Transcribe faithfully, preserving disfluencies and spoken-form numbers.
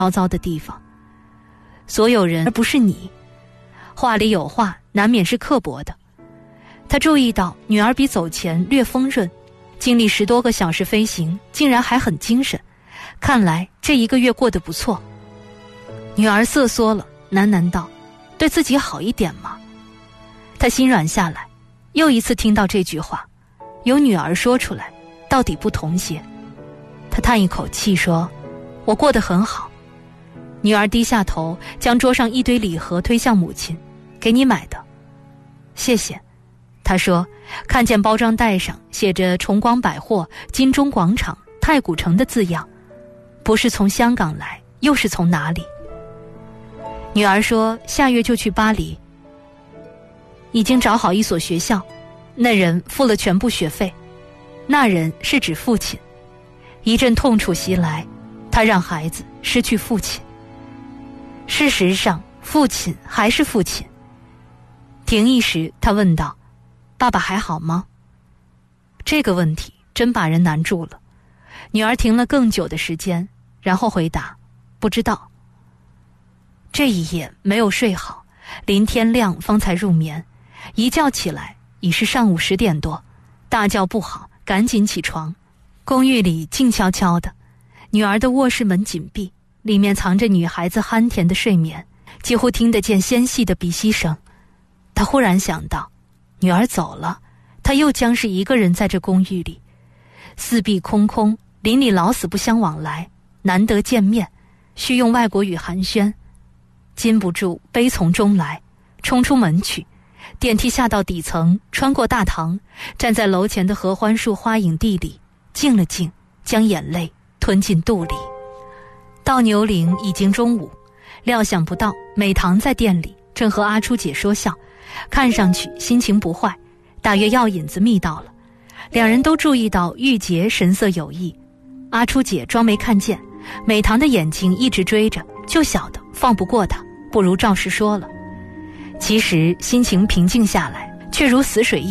糟糟的地方。所有人而不是你，话里有话，难免是刻薄的。他注意到女儿比走前略丰润，经历十多个小时飞行，竟然还很精神，看来这一个月过得不错。女儿瑟缩了，喃喃道：“对自己好一点嘛。”他心软下来，又一次听到这句话，由女儿说出来，到底不同些。他叹一口气说：“我过得很好。”女儿低下头，将桌上一堆礼盒推向母亲：“给你买的。”“谢谢。”他说，看见包装袋上写着崇光百货、金钟广场、太古城的字样，不是从香港来，又是从哪里？女儿说下月就去巴黎，已经找好一所学校，那人付了全部学费。那人是指父亲。一阵痛楚袭来，他让孩子失去父亲。事实上，父亲还是父亲。停一时，他问道：“爸爸还好吗？”这个问题真把人难住了。女儿停了更久的时间，然后回答：“不知道。”这一夜没有睡好，临天亮方才入眠，一觉起来已是上午十点多，大叫不好，赶紧起床。公寓里静悄悄的，女儿的卧室门紧闭，里面藏着女孩子酣甜的睡眠，几乎听得见纤细的鼻息声。他忽然想到，女儿走了，他又将是一个人在这公寓里，四壁空空，邻里老死不相往来，难得见面，需用外国语寒暄。禁不住悲从中来，冲出门去，电梯下到底层，穿过大堂，站在楼前的合欢树花影地里，静了静，将眼泪吞进肚里。到牛岭已经中午，料想不到美棠在店里正和阿初姐说笑，看上去心情不坏，大约药引子觅到了。两人都注意到玉洁神色有异，阿初姐装没看见，美棠的眼睛一直追着，就晓得放不过她，不如照实说了。其实心情平静下来，却如死水一